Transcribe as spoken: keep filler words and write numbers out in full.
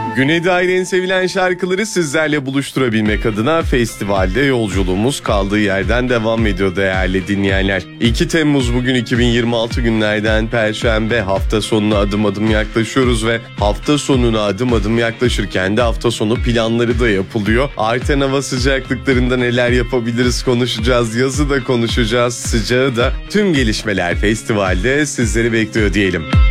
Güney dair en sevilen şarkıları sizlerle buluşturabilmek adına festivalde yolculuğumuz kaldığı yerden devam ediyor değerli dinleyenler. iki Temmuz bugün iki bin yirmi altı günlerden Perşembe, hafta sonuna adım adım yaklaşıyoruz ve hafta sonuna adım adım yaklaşırken de hafta sonu planları da yapılıyor. Artan hava sıcaklıklarında neler yapabiliriz konuşacağız, yazı da konuşacağız, sıcağı da, tüm gelişmeler festivalde sizleri bekliyor diyelim.